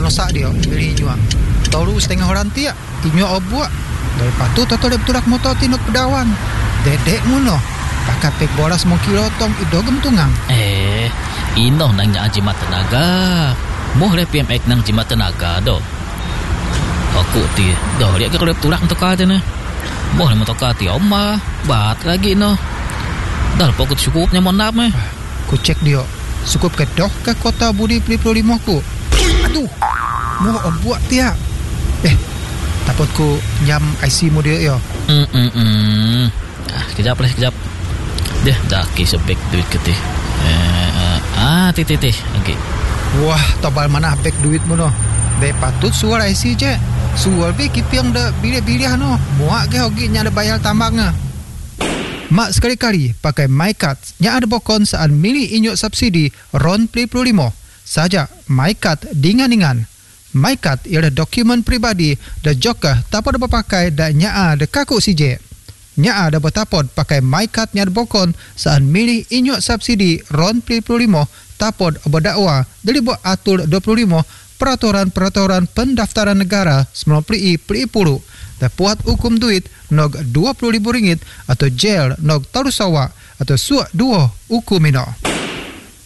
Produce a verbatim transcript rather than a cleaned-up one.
nosak dia beli inyo tahu setengah orang tiak inyo obuak dari patu toto dia beturak motor tinuk pedawan dedek muno pakai pek boras mau kilotong idogem tungang eh ino nang nya jimat tenaga moh le P M X nang jimat tenaga do aku ti do dia ke kalau beturak untuk kata na moh le motor kati oma bat lagi no dal pokok cukupnya mohon maaf meh ku cek dia cukup ke doh ke kota Budi lima puluh lima ku aduh mau obuak tiak eh takut ku nyam I C mu dia yo hmm hmm hmm ah kejap lah kejap deh daki sebek duit ketih eh, uh, ah tih tih tih okay. Wah tobal mana bek duit mu no be patut suar I C je suar be kipiang da bilih-bilih no muak ke hogi nya ada bayar tambangnya mak sekali-kali pakai MyCard nya ada bokon saat milih inyuk subsidi RON lima puluh lima saja MyCard dingan-dingan MyCard ialah dokumen pribadi dan juga tapod dapat pakai dan nya ada kaku C J nya ada bertapod pakai MyCard nya ada bokon saat milih inyuk subsidi RON lima puluh lima tapod berdakwa dari buat atur dua puluh lima peraturan-peraturan pendaftaran negara sembilan puluh I puluh dan puat hukum duit nog dua puluh ribu ringgit atau jail nog taruh sawa atau suak dua hukum ino.